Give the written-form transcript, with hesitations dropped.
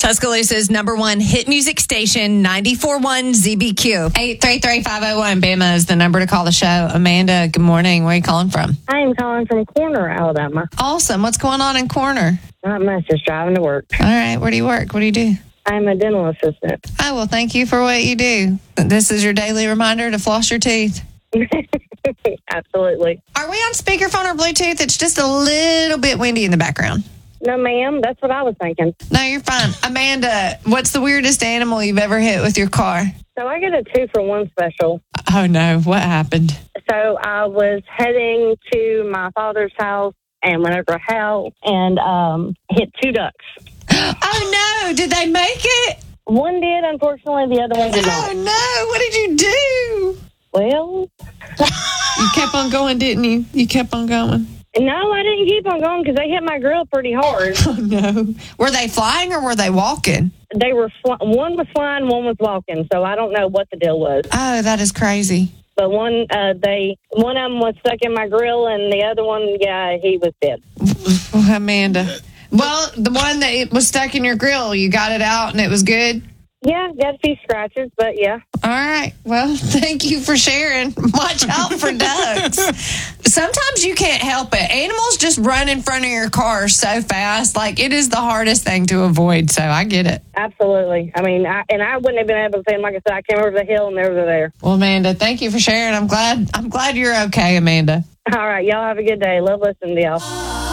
Tuscaloosa's number one hit music station, 94.1 ZBQ. 833-501. Bama is the number to call the show. Amanda, good morning. Where are you calling from? I am calling from Corner, Alabama. Awesome. What's going on in Corner? Not much, just driving to work. All right. Where do you work? What do you do? I'm a dental assistant. Oh, well, thank you for what you do. This is your daily reminder to floss your teeth. Absolutely. Are we on speakerphone or Bluetooth? It's just a little bit windy in the background. No, ma'am. That's what I was thinking. No, you're fine. Amanda, what's the weirdest animal you've ever hit with your car? So I get a 2-for-1 special. Oh, no. What happened? So I was heading to my father's house and went over a hill and hit 2 ducks. Oh, no. Did they make it? One did, unfortunately. The other one did not. Oh, no. What did you do? Well, You kept on going, didn't you? You kept on going. no, I didn't keep on going because they hit my grill pretty hard. Oh, no. Were they flying or were they walking? They were one was flying, one was walking. So I don't know what the deal was. Oh, that is crazy. But one of them was stuck in my grill, and the other one, yeah, he was dead. Oh, Amanda. Well, the one that was stuck in your grill, you got it out and it was good? Yeah, got a few scratches, but yeah. All right. Well, thank you for sharing. Watch out for ducks. Sometimes you can't help it. Animals just run in front of your car so fast. Like, it is the hardest thing to avoid, so I get it. Absolutely. I mean, I wouldn't have been able to see them. Like I said, I came over the hill, and they were there. Well, Amanda, thank you for sharing. I'm glad you're okay, Amanda. All right. Y'all have a good day. Love listening to y'all.